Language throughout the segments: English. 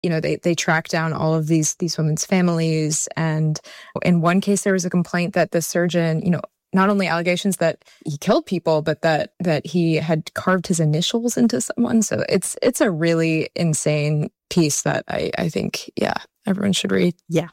they track down all of these women's families. And in one case, there was a complaint that the surgeon, not only allegations that he killed people, but that he had carved his initials into someone. So it's a really insane piece that I think, everyone should read. Yeah.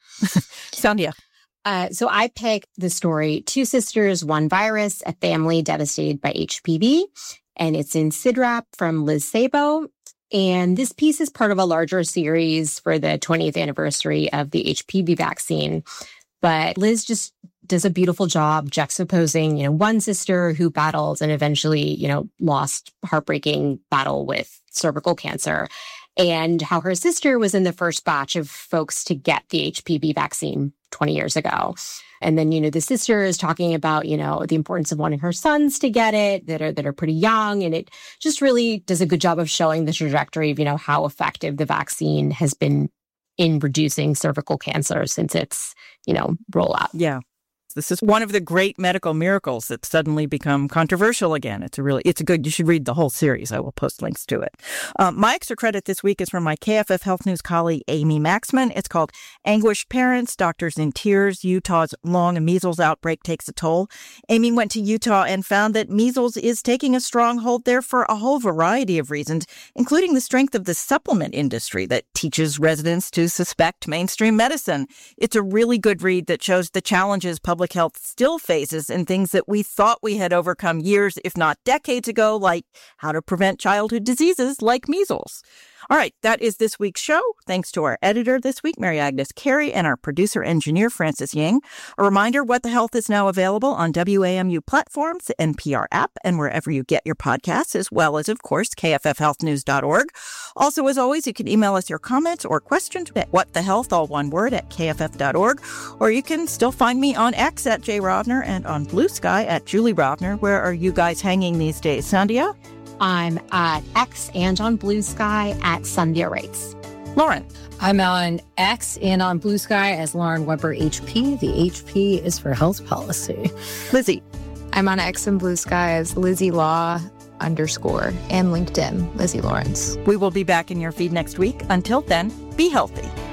Sandhya. So I picked the story, Two Sisters, One Virus, A Family Devastated by HPV. And it's in CIDRAP from Liz Sabo. And this piece is part of a larger series for the 20th anniversary of the HPV vaccine. But Liz just does a beautiful job juxtaposing, one sister who battled and eventually, lost heartbreaking battle with cervical cancer, and how her sister was in the first batch of folks to get the HPV vaccine 20 years ago. And then, the sister is talking about, the importance of wanting her sons to get it that are pretty young. And it just really does a good job of showing the trajectory of, how effective the vaccine has been in reducing cervical cancer since its, rollout. Yeah. This is one of the great medical miracles that's suddenly become controversial again. You should read the whole series. I will post links to it. My extra credit this week is from my KFF Health News colleague, Amy Maxman. It's called Anguished Parents, Doctors in Tears, Utah's Long Measles Outbreak Takes a Toll. Amy went to Utah and found that measles is taking a strong hold there for a whole variety of reasons, including the strength of the supplement industry that teaches residents to suspect mainstream medicine. It's a really good read that shows the challenges public health still faces and things that we thought we had overcome years, if not decades ago, like how to prevent childhood diseases like measles. All right, that is this week's show. Thanks to our editor this week, Mary Agnes Carey, and our producer-engineer, Francis Yang. A reminder, What the Health is now available on WAMU platforms, the NPR app, and wherever you get your podcasts, as well as, of course, kffhealthnews.org. Also, as always, you can email us your comments or questions at whatthehealth, all one word, at kff.org. Or you can still find me on X at Jay Rovner and on Blue Sky at Julie Rovner. Where are you guys hanging these days, Sandhya? I'm at X and on Blue Sky at Sandhya Writes. Lauren. I'm on X and on Blue Sky as Lauren Weber HP. The HP is for health policy. Lizzie. I'm on X and Blue Sky as Lizzie Law _ and LinkedIn, Lizzie Lawrence. We will be back in your feed next week. Until then, be healthy.